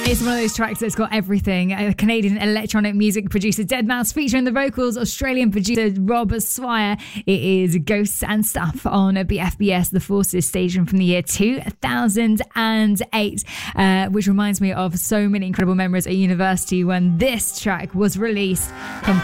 It's one of those tracks that's got everything. A Canadian electronic music producer deadmau5 featuring the vocals Australian producer Rob Swire. It is Ghosts and Stuff on BFBS, the Forces station from the year 2008, which reminds me of so many incredible memories at university when this track was released from